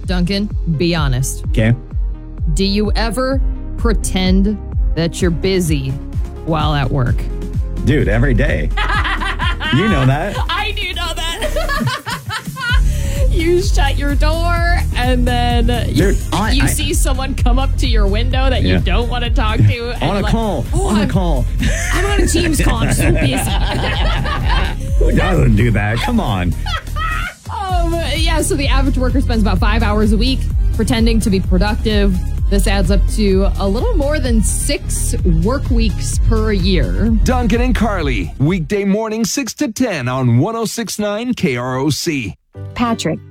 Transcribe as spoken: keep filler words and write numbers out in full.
Duncan, be honest. Okay. Do you ever pretend that you're busy while at work? Dude, every day. You know that. I do know that. You shut your door and then you, Dude, I- you I- see someone come up to your window that Yeah. you don't want to talk to. and On a like, call. Oh, on I'm, a call. I'm on a Teams call. I'm so busy. Who doesn't do that? Come on. Um, yeah, so the average worker spends about five hours a week pretending to be productive. This adds up to a little more than six work weeks per year. Duncan and Carly, weekday morning six to ten on one oh six point nine K R O C. Patrick,